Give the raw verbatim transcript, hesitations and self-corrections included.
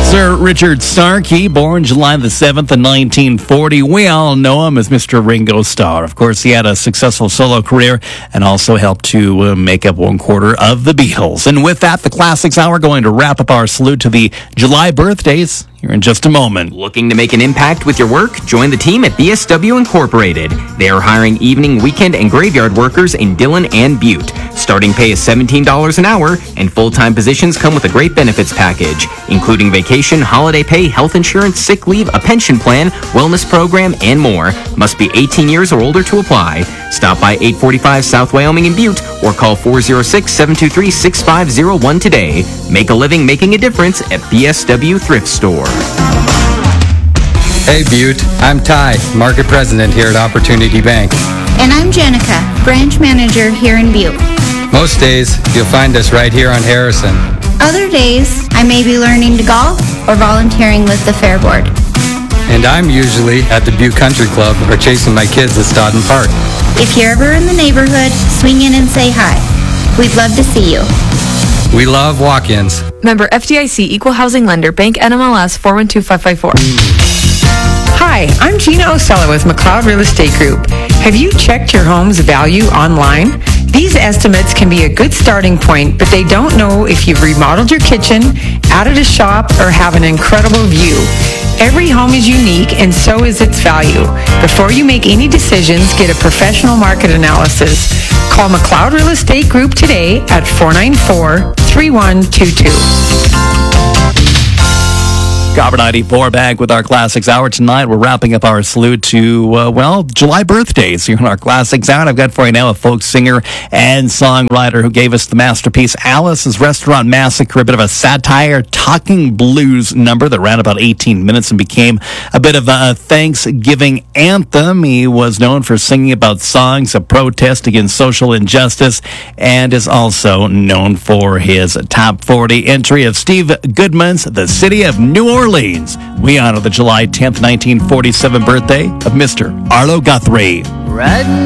Sir Richard Starkey, born July the seventh in nineteen forty. We all know him as Mister Ringo Starr. Of course, he had a successful solo career and also helped to uh, make up one quarter of the Beatles. And with that, the Classics Hour going to wrap up our salute to the July birthdays here in just a moment. Looking to make an impact with your work? Join the team at B S W Incorporated. They are hiring evening, weekend, and graveyard workers in Dillon and Butte. Starting pay is seventeen dollars an hour, and full-time positions come with a great benefits package, including vacation, holiday pay, health insurance, sick leave, a pension plan, wellness program, and more. Must be eighteen years or older to apply. Stop by eight forty-five South Wyoming in Butte or call four oh six, seven two three, six five oh one today. Make a living making a difference at B S W Thrift Store. Hey Butte, I'm Ty, Market President here at Opportunity Bank. And I'm Jenica, Branch Manager here in Butte. Most days, you'll find us right here on Harrison. Other days, I may be learning to golf or volunteering with the Fair Board. And I'm usually at the Butte Country Club or chasing my kids at Stoughton Park. If you're ever in the neighborhood, swing in and say hi. We'd love to see you. We love walk-ins. Member F D I C Equal Housing Lender, Bank N M L S four one two five five four. Hi, I'm Gina Osella with McLeod Real Estate Group. Have you checked your home's value online? These estimates can be a good starting point, but they don't know if you've remodeled your kitchen, added a shop, or have an incredible view. Every home is unique, and so is its value. Before you make any decisions, get a professional market analysis. Call McLeod Real Estate Group today at four nine four, three one two two. Copper ninety-four back with our Classics Hour tonight. We're wrapping up our salute to, uh, well, July birthdays here in our Classics Hour. I've got for you now a folk singer and songwriter who gave us the masterpiece Alice's Restaurant Massacre, a bit of a satire talking blues number that ran about eighteen minutes and became a bit of a Thanksgiving anthem. He was known for singing about songs of protest against social injustice and is also known for his top forty entry of Steve Goodman's The City of New Orleans. We honor the July tenth, nineteen forty-seven birthday of Mister Arlo Guthrie. Riding